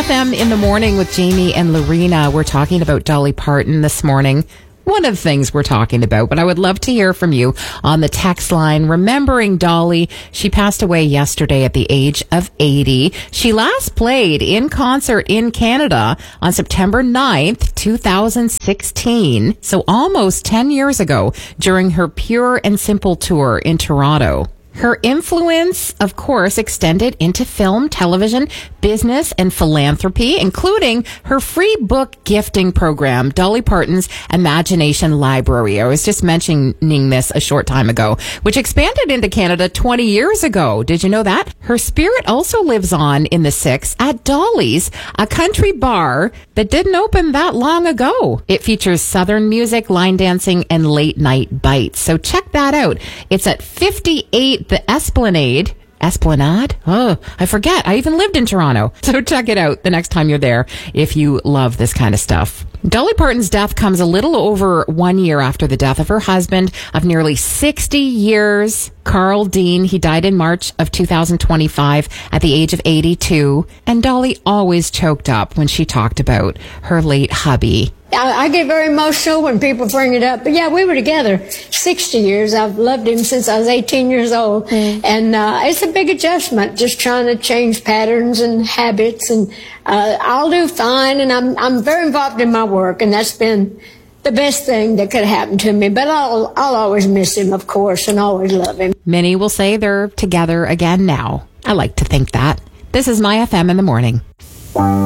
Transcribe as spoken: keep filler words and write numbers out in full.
F M in the morning with Jamie and Lorena. We're talking about Dolly Parton this morning. One of the things we're talking about, but I would love to hear from you on the text line. Remembering Dolly, she passed away yesterday at the age of eighty. She last played in concert in Canada on September ninth, two thousand sixteen. So almost ten years ago during her Pure and Simple tour in Toronto. Her influence, of course, extended into film, television, business, and philanthropy, including her free book gifting program, Dolly Parton's Imagination Library. I was just mentioning this a short time ago, which expanded into Canada twenty years ago. Did you know that? Her spirit also lives on in the six at Dolly's, a country bar that didn't open that long ago. It features Southern music, line dancing, and late night bites. So check that out. It's at fifty-eight The Esplanade. Esplanade? Oh, I forget. I even lived in Toronto. So check it out the next time you're there if you love this kind of stuff. Dolly Parton's death comes a little over one year after the death of her husband of nearly sixty years, Carl Dean. He died in March of two thousand twenty-five at the age of eighty-two. And Dolly always choked up when she talked about her late hubby. I, I get very emotional when people bring it up. But yeah, we were together sixty years. I've loved him since I was eighteen years old. Mm. And uh, it's a big adjustment, just trying to change patterns and habits. And uh, I'll do fine. And I'm, I'm very involved in my work. And that's been the best thing that could happen to me. But I'll, I'll always miss him, of course, and always love him. Many will say they're together again now. I like to think that. This is My F M in the morning.